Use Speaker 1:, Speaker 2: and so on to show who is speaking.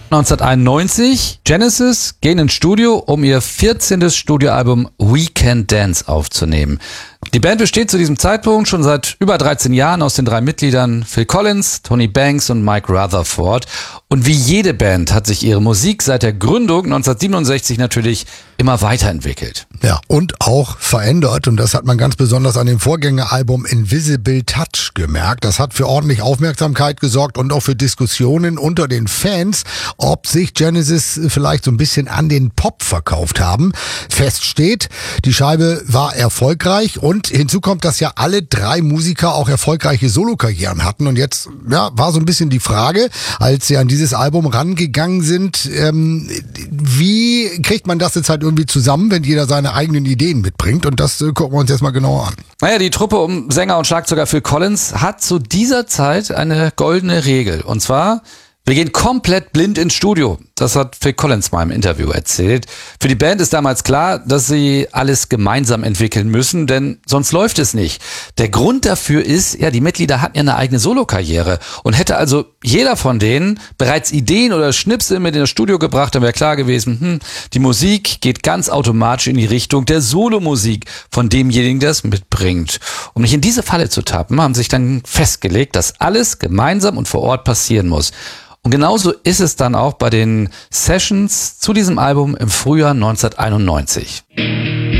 Speaker 1: 1991, Genesis gehen ins Studio, um ihr 14. Studioalbum We Can Dance aufzunehmen. Die Band besteht zu diesem Zeitpunkt schon seit über 13 Jahren aus den 3 Mitgliedern Phil Collins, Tony Banks und Mike Rutherford. Und wie jede Band hat sich ihre Musik seit der Gründung 1967 natürlich immer weiterentwickelt.
Speaker 2: Ja, und auch verändert. Und das hat man ganz besonders an dem Vorgängeralbum Invisible Touch gemerkt. Das hat für ordentlich Aufmerksamkeit gesorgt und auch für Diskussionen unter den Fans, ob sich Genesis vielleicht so ein bisschen an den Pop verkauft haben. Fest steht, die Scheibe war erfolgreich und hinzu kommt, dass ja alle 3 Musiker auch erfolgreiche Solokarrieren hatten. Und jetzt war so ein bisschen die Frage, als sie an dieses Album rangegangen sind, wie kriegt man das jetzt halt irgendwie zusammen, wenn jeder seine eigenen Ideen mitbringt? Und das gucken wir uns jetzt mal genauer an.
Speaker 1: Naja, die Truppe um Sänger und Schlagzeuger Phil Collins hat zu dieser Zeit eine goldene Regel. Und zwar: wir gehen komplett blind ins Studio. Das hat Phil Collins mal im Interview erzählt. Für die Band ist damals klar, dass sie alles gemeinsam entwickeln müssen, denn sonst läuft es nicht. Der Grund dafür ist, die Mitglieder hatten ja eine eigene Solokarriere und hätte also jeder von denen bereits Ideen oder Schnipsel mit in das Studio gebracht, dann wäre klar gewesen, die Musik geht ganz automatisch in die Richtung der Solomusik von demjenigen, der es mitbringt. Um nicht in diese Falle zu tappen, haben sich dann festgelegt, dass alles gemeinsam und vor Ort passieren muss. Und genauso ist es dann auch bei den Sessions zu diesem Album im Frühjahr 1991.